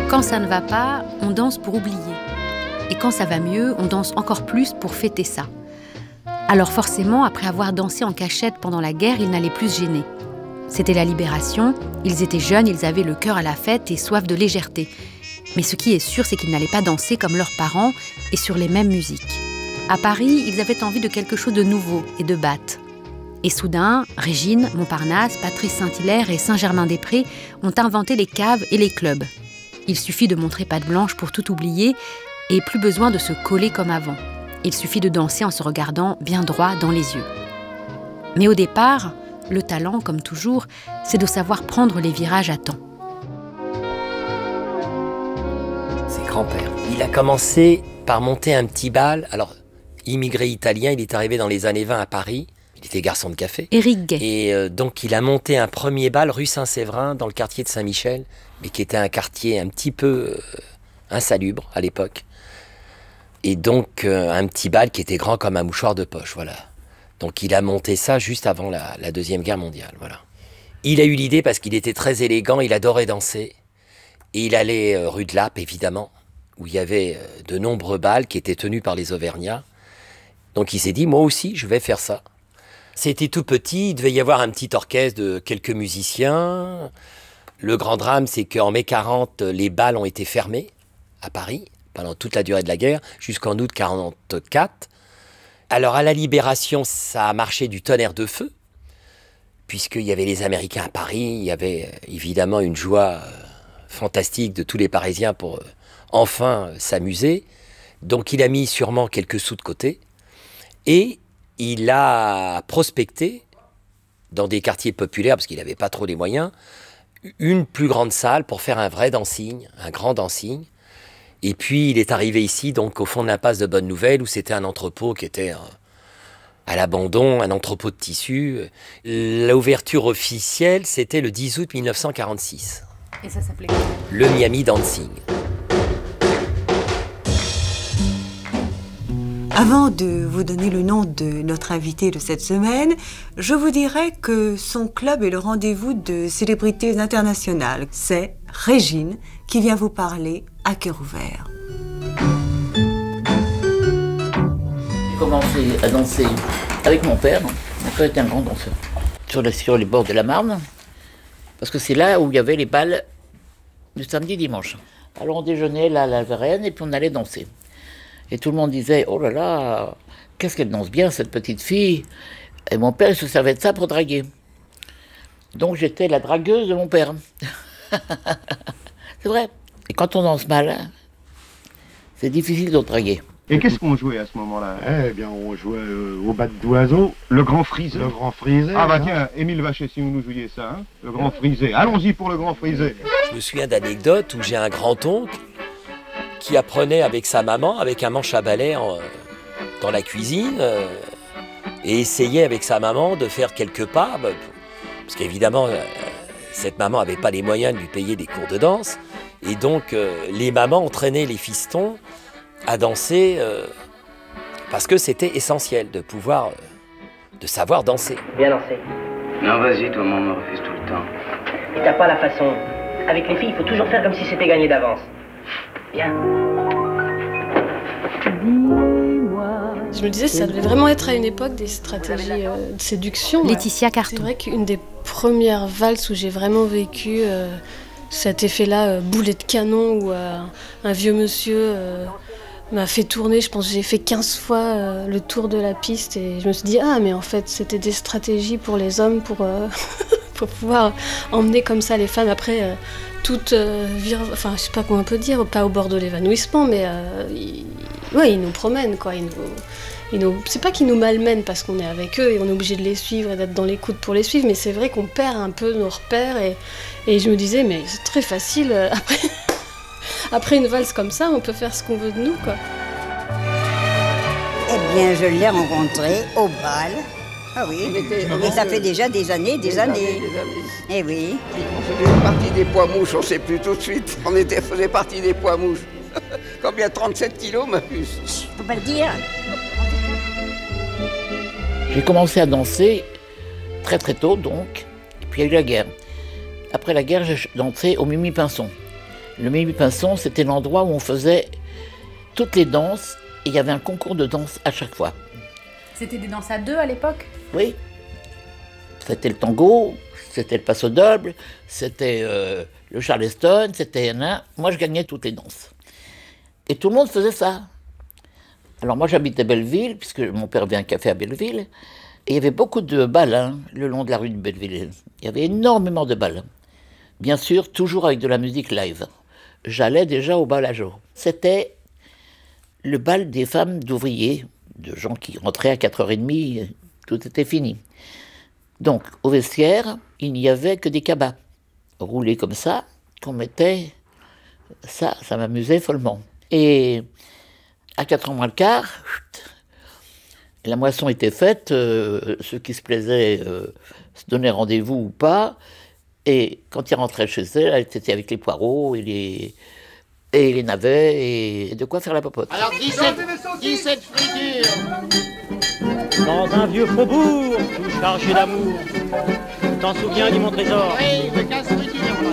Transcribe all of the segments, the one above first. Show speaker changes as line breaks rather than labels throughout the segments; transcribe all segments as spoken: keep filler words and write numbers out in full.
Quand ça ne va pas, on danse pour oublier. Et quand ça va mieux, on danse encore plus pour fêter ça. Alors forcément, après avoir dansé en cachette pendant la guerre, ils n'allaient plus se gêner. C'était la libération, ils étaient jeunes, ils avaient le cœur à la fête et soif de légèreté. Mais ce qui est sûr, c'est qu'ils n'allaient pas danser comme leurs parents et sur les mêmes musiques. À Paris, ils avaient envie de quelque chose de nouveau et de batte. Et soudain, Régine, Montparnasse, Patrice Saint-Hilaire et Saint-Germain-des-Prés ont inventé les caves et les clubs. Il suffit de montrer patte blanche pour tout oublier et plus besoin de se coller comme avant. Il suffit de danser en se regardant bien droit dans les yeux. Mais au départ, le talent, comme toujours, c'est de savoir prendre les virages à temps.
C'est grand-père. Il a commencé par monter un petit bal. Alors, immigré italien, il est arrivé dans les années vingt à Paris. Il était garçon de café.
Éric Gay.
Et euh, donc, il a monté un premier bal rue Saint-Séverin, dans le quartier de Saint-Michel, mais qui était un quartier un petit peu euh, insalubre à l'époque. Et donc, euh, un petit bal qui était grand comme un mouchoir de poche, voilà. Donc, il a monté ça juste avant la, la Deuxième Guerre mondiale, voilà. Il a eu l'idée parce qu'il était très élégant, il adorait danser. Et il allait euh, rue de Lappe, évidemment, où il y avait euh, de nombreux bals qui étaient tenus par les Auvergnats. Donc, il s'est dit, moi aussi, je vais faire ça. C'était tout petit, il devait y avoir un petit orchestre de quelques musiciens. Le grand drame, c'est qu'en mai quarante, les bals ont été fermés à Paris, pendant toute la durée de la guerre, jusqu'en août quarante-quatre. Alors à la Libération, ça a marché du tonnerre de feu, puisqu'il y avait les Américains à Paris, il y avait évidemment une joie fantastique de tous les Parisiens pour enfin s'amuser. Donc il a mis sûrement quelques sous de côté, et il a prospecté dans des quartiers populaires, parce qu'il n'avait pas trop les moyens, une plus grande salle pour faire un vrai dancing, un grand dancing. Et puis il est arrivé ici, donc au fond de l'impasse de Bonne Nouvelle, où c'était un entrepôt qui était à l'abandon, un entrepôt de tissus. L'ouverture officielle, c'était le dix août mille neuf cent quarante-six.
Et ça s'appelait quoi ?
Le Miami Dancing.
Avant de vous donner le nom de notre invité de cette semaine, je vous dirais que son club est le rendez-vous de célébrités internationales. C'est Régine qui vient vous parler à cœur ouvert.
J'ai commencé à danser avec mon père. Mon père était un grand danseur. Sur, la, sur les bords de la Marne, parce que c'est là où il y avait les bals du samedi et dimanche. Alors on déjeunait là à la Varenne et puis on allait danser. Et tout le monde disait, oh là là, qu'est-ce qu'elle danse bien, cette petite fille. Et mon père, il se servait de ça pour draguer. Donc j'étais la dragueuse de mon père. C'est vrai. Et quand on danse mal, c'est difficile de draguer.
Et qu'est-ce qu'on jouait à ce moment-là?
Eh bien, on jouait euh, au bat d'oiseau.
Le grand frisé.
Le grand frisé.
Ah bah
hein.
tiens, Émile Vachet, si vous nous jouiez ça, hein, le grand frisé. Allons-y pour le grand frisé.
Je me souviens d'anecdotes où j'ai un grand-oncle qui apprenait avec sa maman, avec un manche à balai en, dans la cuisine, euh, et essayait avec sa maman de faire quelques pas, bah, parce qu'évidemment, euh, cette maman n'avait pas les moyens de lui payer des cours de danse, et donc euh, les mamans entraînaient les fistons à danser, euh, parce que c'était essentiel de pouvoir, euh, de savoir danser.
Bien danser.
Non, vas-y, toi, maman me refuse tout le temps.
Et t'as pas la façon. Avec les filles, il faut toujours faire comme si c'était gagné d'avance. Bien.
Je me disais, ça devait vraiment être à une époque des stratégies euh, de séduction.
Laetitia
ouais.
Carton.
C'est vrai qu'une des premières valses où j'ai vraiment vécu euh, cet effet-là, euh, boulet de canon, où euh, un vieux monsieur euh, m'a fait tourner. Je pense que j'ai fait quinze fois euh, le tour de la piste et je me suis dit, ah, mais en fait, c'était des stratégies pour les hommes pour, euh, pour pouvoir emmener comme ça les femmes. Après, euh, toutes euh, vir... enfin, je sais pas comment on peut dire, pas au bord de l'évanouissement, mais euh, ils... ouais, ils nous promènent, quoi. Ils nous... Ils nous... C'est pas qu'ils nous malmènent parce qu'on est avec eux et on est obligé de les suivre et d'être dans les coudes pour les suivre, mais c'est vrai qu'on perd un peu nos repères et, et je me disais, mais c'est très facile, après... après une valse comme ça, on peut faire ce qu'on veut de nous, quoi.
Eh bien, je l'ai rencontré au bal. Ah oui,
était,
et ça fait déjà des années, des,
des
années.
années. Des années.
Eh oui.
On faisait partie des poids mouches, on ne sait plus tout de suite. On était, faisait partie des poids mouches. Combien? trente-sept kilos, ma puce?
Faut pas le dire.
J'ai commencé à danser très très tôt, donc, et puis il y a eu la guerre. Après la guerre, j'ai dansé au Mimi Pinson. Le Mille-Pinson, c'était l'endroit où on faisait toutes les danses et il y avait un concours de danse à chaque fois.
C'était des danses à deux à l'époque ?
Oui. C'était le tango, c'était le paso doble, c'était euh, le charleston, c'était... Moi, je gagnais toutes les danses. Et tout le monde faisait ça. Alors moi, j'habitais Belleville, puisque mon père avait un café à Belleville, et il y avait beaucoup de bals hein, le long de la rue de Belleville. Il y avait énormément de bals. Bien sûr, toujours avec de la musique live. J'allais déjà au bal à jour. C'était le bal des femmes d'ouvriers, de gens qui rentraient à quatre heures trente, tout était fini. Donc, au vestiaire, il n'y avait que des cabas, roulés comme ça, qu'on mettait... Ça, ça m'amusait follement. Et à quatre heures moins le quart, la moisson était faite, euh, ceux qui se plaisaient euh, se donnaient rendez-vous ou pas, et quand ils rentraient chez eux, c'était avec les poireaux et les... et les navets, et de quoi faire la popote.
Alors dix-sept, dix-sept fritures.
Dans un vieux faubourg, tout chargé d'amour. Tu t'en souviens du mon trésor?
Oui, de quinze fritures.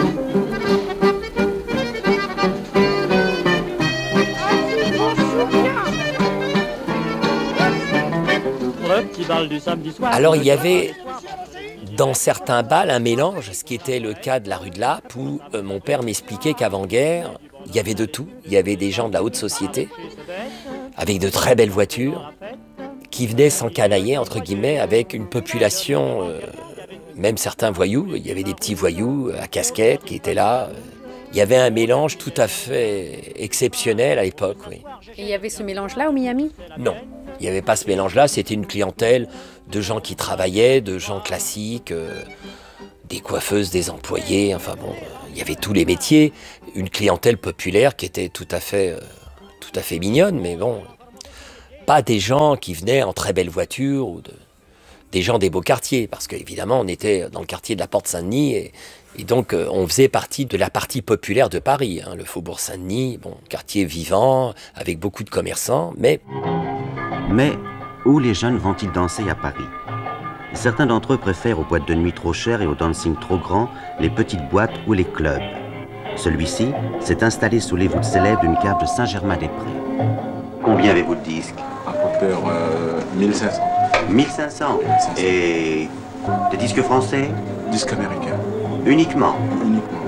Le petit bal du samedi soir.
Alors il y avait dans certains bals un mélange, ce qui était le cas de la rue de Lappe, où euh, mon père m'expliquait qu'avant-guerre, il y avait de tout. Il y avait des gens de la haute société, avec de très belles voitures, qui venaient s'encanailler, entre guillemets, avec une population, euh, même certains voyous. Il y avait des petits voyous à casquette qui étaient là. Il y avait un mélange tout à fait exceptionnel à l'époque, oui.
Et il y avait ce mélange-là au Miami ?
Non, il n'y avait pas ce mélange-là. C'était une clientèle de gens qui travaillaient, de gens classiques, euh, des coiffeuses, des employés, enfin bon, euh, il y avait tous les métiers. Une clientèle populaire qui était tout à fait, euh, tout à fait mignonne, mais bon, pas des gens qui venaient en très belles voitures ou de, des gens des beaux quartiers, parce qu'évidemment, on était dans le quartier de la Porte Saint-Denis et, et donc euh, on faisait partie de la partie populaire de Paris, hein, le Faubourg Saint-Denis, bon, quartier vivant, avec beaucoup de commerçants, mais...
Mais où les jeunes vont-ils danser à Paris? Certains d'entre eux préfèrent aux boîtes de nuit trop chères et aux dancing trop grands les petites boîtes ou les clubs. Celui-ci s'est installé sous les voûtes célèbres d'une cave de Saint-Germain-des-Prés. Combien avez-vous de disques?
À peu près euh, mille cinq cents.
mille cinq cents. Et des disques français?
Disques américains.
Uniquement?
Uniquement.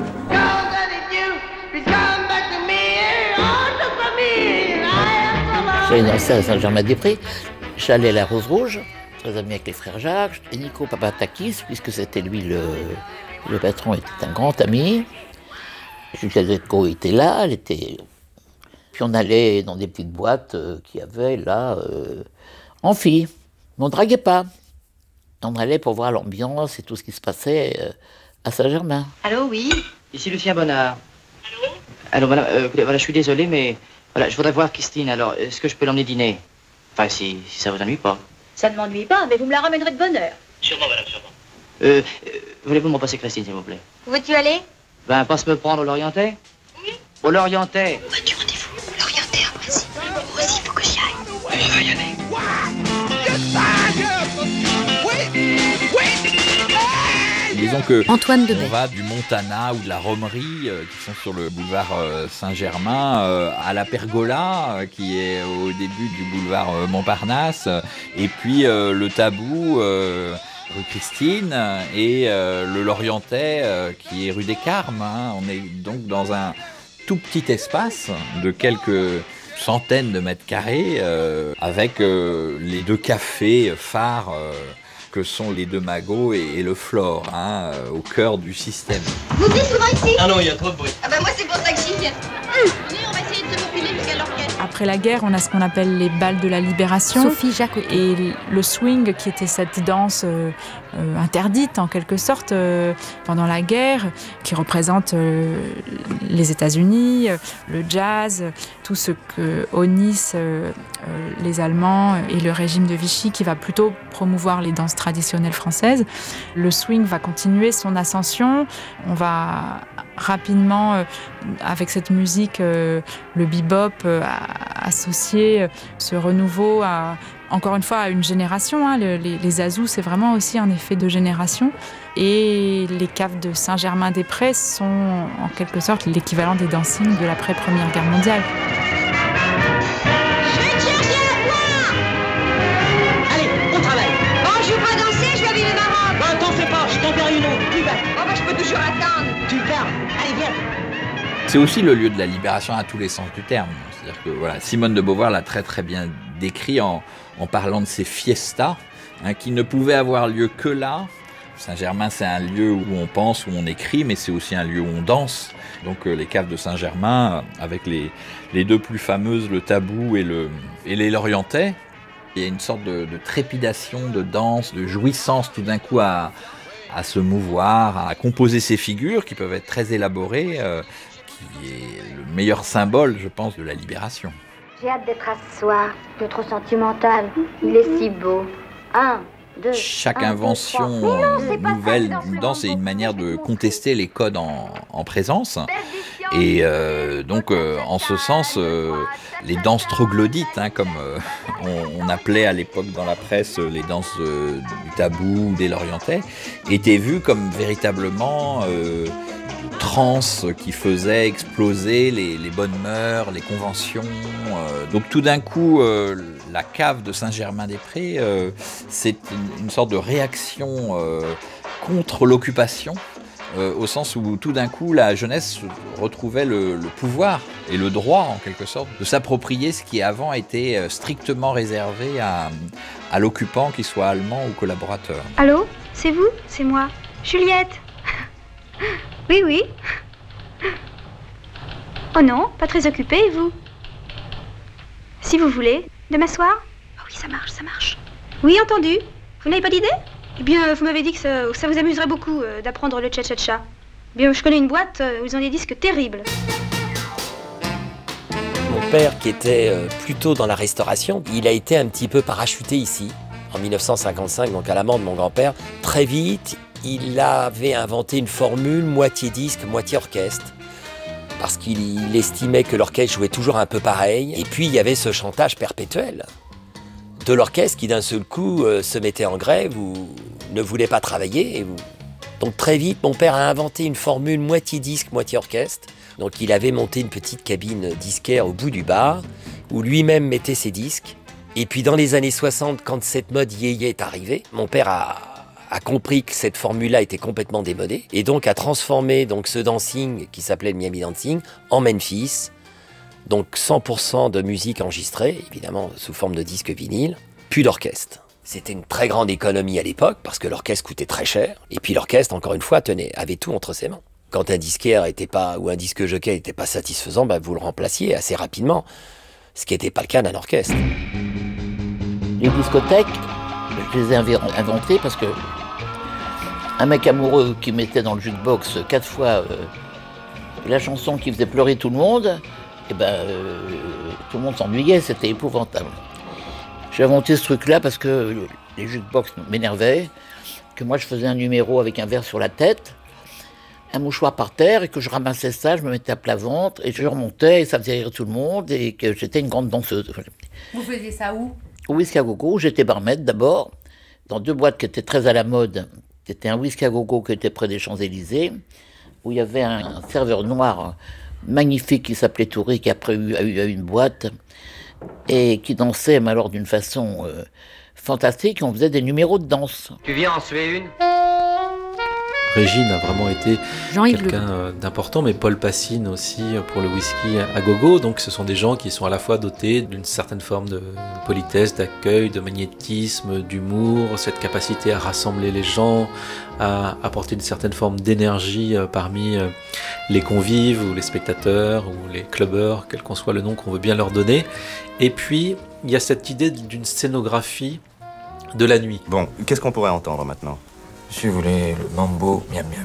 J'allais danser à Saint-Germain-des-Prés, j'allais à la Rose Rouge, très ami avec les frères Jacques, et Nico Papatakis, puisque c'était lui le, le patron, était un grand ami. Julia Zetko était là, elle était... Puis on allait dans des petites boîtes euh, qu'il y avait là, euh, en filles. Mais on ne draguait pas. On allait pour voir l'ambiance et tout ce qui se passait euh, à Saint-Germain.
Allô, oui? Ici Lucien Bonnard. Allô? Allô, voilà, euh, voilà, je suis désolé, mais voilà, je voudrais voir Christine. Alors, est-ce que je peux l'emmener dîner? Enfin, si, si ça vous ennuie pas.
Ça ne m'ennuie pas, mais vous me la ramènerez de bonne heure.
Sûrement, madame, sûrement. Euh, euh voulez-vous me passer Christine, s'il vous plaît?
Où veux-tu aller?
Ben, passe me prendre au Lorientais? Oui. Au Lorientais?
Où vas-tu, rendez-vous? Au Lorientais, à Précy. Moi aussi, il faut que j'y aille.
Oui, on va y aller.
Disons que
Antoine Debay.
On va du Montana ou de la Romerie euh, qui sont sur le boulevard euh, Saint-Germain euh, à la Pergola euh, qui est au début du boulevard euh, Montparnasse euh, et puis euh, le Tabou euh, rue Christine et euh, le Lorientais euh, qui est rue des Carmes. Hein. On est donc dans un tout petit espace de quelques centaines de mètres carrés euh, avec euh, les deux cafés phares euh, que sont les deux Magots et, et le Flore, hein, euh, au cœur du système.
Vous venez souvent ici?
Ah non, il y a trop de bruit.
Ah bah moi c'est pour ça que j'y viens. Venez, on va essayer de se profiler jusqu'à l'orchestre.
Après la guerre, on a ce qu'on appelle les bals de la libération.
Sophie Jacotet.
Et le swing, qui était cette danse euh, euh, interdite en quelque sorte euh, pendant la guerre, qui représente euh, les États-Unis, euh, le jazz, tout ce que honnissent euh, euh, les Allemands et le régime de Vichy, qui va plutôt promouvoir les danses traditionnelles françaises. Le swing va continuer son ascension. On va rapidement, euh, avec cette musique, euh, le bebop, euh, associer ce renouveau à, encore une fois, à une génération. Hein. Le, les, les Azous, c'est vraiment aussi un effet de génération. Et les caves de Saint-Germain-des-Prés sont en quelque sorte l'équivalent des dancings de l'après-Première Guerre mondiale.
Je vais te chercher à boire. Allez, au travail. Bon, je vais pas danser, je vais abîmer ma robe.
Bah, t'en fais pas, je t'en perds une autre. Tu vas.
Oh, bah, je peux toujours attendre.
Tu pars.
Allez, viens.
C'est aussi le lieu de la libération à tous les sens du terme. C'est-à-dire que voilà, Simone de Beauvoir l'a très très bien décrit en, en parlant de ces fiestas hein, qui ne pouvaient avoir lieu que là. Saint-Germain, c'est un lieu où on pense, où on écrit, mais c'est aussi un lieu où on danse. Donc euh, les caves de Saint-Germain, euh, avec les, les deux plus fameuses, le Tabou et, le, et les Lorientais, il y a une sorte de, de trépidation, de danse, de jouissance tout d'un coup à, à se mouvoir, à composer ces figures qui peuvent être très élaborées, euh, qui est le meilleur symbole, je pense, de la libération.
J'ai hâte d'être à ce soir, de trop sentimental. Il est si beau. Un. Deux,
Chaque
un,
invention
deux, non,
nouvelle d'une danse est une manière de contester les codes en, en présence. Et euh, donc, euh, en ce sens, euh, les danses troglodytes, hein, comme euh, on, on appelait à l'époque dans la presse les danses euh, du Tabou ou des Lorientais, étaient vues comme véritablement euh, transe qui faisait exploser les, les bonnes mœurs, les conventions. Euh, donc tout d'un coup, euh, la cave de Saint-Germain-des-Prés, euh, c'est une, une sorte de réaction euh, contre l'occupation, euh, au sens où tout d'un coup, la jeunesse retrouvait le, le pouvoir et le droit, en quelque sorte, de s'approprier ce qui avant était strictement réservé à, à l'occupant, qu'il soit allemand ou collaborateur.
Allô, c'est vous? C'est moi, Juliette. Oui, oui. Oh non, pas très occupée, et vous? Si vous voulez. Demain soir? Oh oui, ça marche, ça marche. Oui, entendu. Vous n'avez pas d'idée? Eh bien, vous m'avez dit que ça, que ça vous amuserait beaucoup euh, d'apprendre le cha-cha-cha. Eh bien, je connais une boîte euh, où ils ont des disques terribles.
Mon père, qui était euh, plutôt dans la restauration, il a été un petit peu parachuté ici, en mille neuf cent cinquante-cinq, donc à la mort de mon grand-père. Très vite, il avait inventé une formule moitié disque, moitié orchestre, parce qu'il estimait que l'orchestre jouait toujours un peu pareil. Et puis, il y avait ce chantage perpétuel de l'orchestre qui, d'un seul coup, euh, se mettait en grève ou ne voulait pas travailler. Et vous... Donc, très vite, mon père a inventé une formule moitié disque, moitié orchestre. Donc, il avait monté une petite cabine disquaire au bout du bar, où lui-même mettait ses disques. Et puis, dans les années soixante, quand cette mode yéyé est arrivée, mon père a... a compris que cette formule-là était complètement démodée et donc a transformé donc, ce dancing qui s'appelait le Miami Dancing en Memphis. Donc cent pour cent de musique enregistrée, évidemment sous forme de disque vinyle, puis d'orchestre. C'était une très grande économie à l'époque parce que l'orchestre coûtait très cher. Et puis l'orchestre, encore une fois, tenait, avait tout entre ses mains. Quand un disquaire était pas, ou un disque jockey n'était pas satisfaisant, bah, vous le remplaciez assez rapidement, ce qui n'était pas le cas d'un orchestre.
Les discothèques, je les ai inventées parce que un mec amoureux qui mettait dans le jukebox quatre fois euh, la chanson qui faisait pleurer tout le monde, et ben euh, tout le monde s'ennuyait, c'était épouvantable. J'ai inventé ce truc-là parce que les jukebox m'énervaient, que moi je faisais un numéro avec un verre sur la tête, un mouchoir par terre, et que je ramassais ça, je me mettais à plat ventre, et je remontais, et ça faisait rire tout le monde, et que j'étais une grande danseuse.
Vous faisiez ça où?
Au Whisky à Gogo, j'étais barmaid d'abord, dans deux boîtes qui étaient très à la mode. C'était un Whisky à Gogo qui était près des Champs-Élysées, où il y avait un, un serveur noir magnifique qui s'appelait Touré, qui après a eu, a eu une boîte, et qui dansait, mais alors d'une façon euh, fantastique. On faisait des numéros de danse.
Tu viens en suer une?
Régine a vraiment été quelqu'un d'important, mais Paul Passine aussi pour le whisky à gogo. Donc ce sont des gens qui sont à la fois dotés d'une certaine forme de politesse, d'accueil, de magnétisme, d'humour, cette capacité à rassembler les gens, à apporter une certaine forme d'énergie parmi les convives ou les spectateurs ou les clubbers, quel qu'en soit le nom qu'on veut bien leur donner. Et puis il y a cette idée d'une scénographie de la nuit.
Bon, qu'est-ce qu'on pourrait entendre maintenant ?
Si vous voulez, le mambo, miam miam.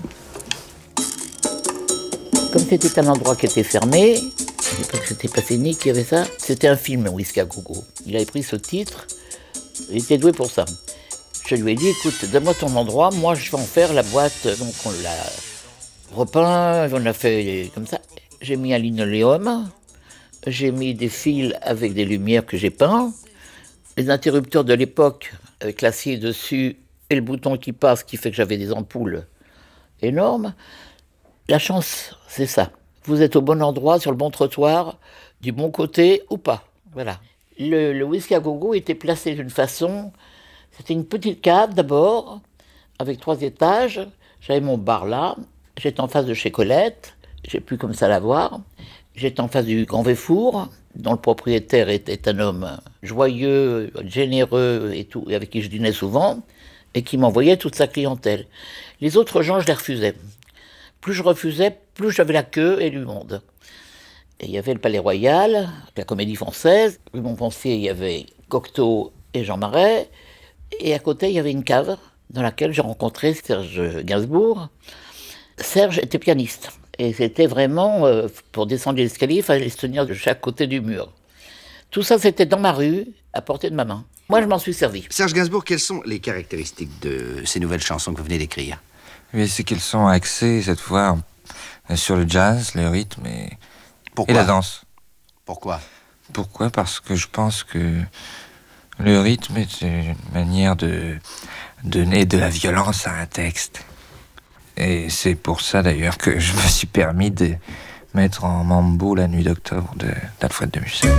Comme c'était un endroit qui était fermé, à l'époque c'était pas Scénic qui avait ça, c'était un film, Whisky à Gogo. Il avait pris ce titre, il était doué pour ça. Je lui ai dit, écoute, donne-moi ton endroit, moi je vais en faire la boîte. Donc on l'a repeint, on l'a fait comme ça. J'ai mis un linoléum, j'ai mis des fils avec des lumières que j'ai peints, les interrupteurs de l'époque avec l'acier dessus, et le bouton qui passe qui fait que j'avais des ampoules énormes. La chance, c'est ça. Vous êtes au bon endroit, sur le bon trottoir, du bon côté ou pas. Voilà. Le, le whisky à gogo était placé d'une façon... C'était une petite cave d'abord, avec trois étages. J'avais mon bar là. J'étais en face de chez Colette. J'ai pu comme ça la voir. J'étais en face du Grand Véfour, dont le propriétaire était un homme joyeux, généreux et tout, et avec qui je dînais souvent, et qui m'envoyait toute sa clientèle. Les autres gens, je les refusais. Plus je refusais, plus j'avais la queue et du monde. Et il y avait le Palais Royal, la Comédie Française. Rue Montpensier, il y avait Cocteau et Jean Marais. Et à côté, il y avait une cave dans laquelle j'ai rencontré Serge Gainsbourg. Serge était pianiste. Et c'était vraiment, euh, pour descendre l'escalier, il fallait se tenir de chaque côté du mur. Tout ça, c'était dans ma rue, à portée de ma main. Moi, je m'en suis servi.
Serge Gainsbourg, quelles sont les caractéristiques de ces nouvelles chansons que vous venez d'écrire?
Oui, c'est qu'elles sont axées, cette fois, sur le jazz, le rythme et, et la danse.
Pourquoi?
Pourquoi? Parce que je pense que le rythme est une manière de donner de la violence à un texte. Et c'est pour ça d'ailleurs que je me suis permis de mettre en mambo La Nuit d'octobre d'Alfred de Musset.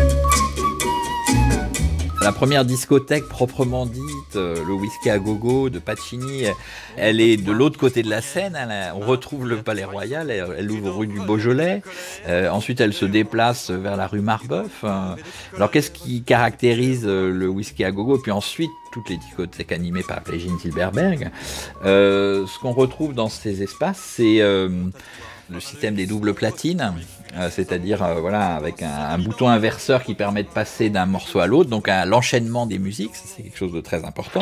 La première discothèque proprement dite, euh, le whisky à gogo de Pacini, elle est de l'autre côté de la Seine. Elle a, on retrouve le Palais Royal, elle, elle ouvre rue du Beaujolais. Euh, ensuite, elle se déplace vers la rue Marbeuf. Euh, alors, qu'est-ce qui caractérise euh, le whisky à gogo? Puis ensuite, toutes les discothèques animées par Régine Silberberg. Euh, ce qu'on retrouve dans ces espaces, c'est euh, le système des doubles platines, euh, c'est-à-dire euh, voilà, avec un, un bouton inverseur qui permet de passer d'un morceau à l'autre, donc à l'enchaînement des musiques, c'est quelque chose de très important.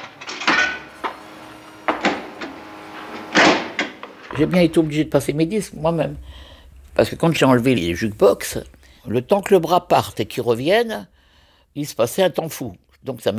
J'ai bien été obligé de passer mes disques moi-même. Parce que quand j'ai enlevé les jukebox, le temps que le bras parte et qu'il revienne, il se passait un temps fou. Donc ça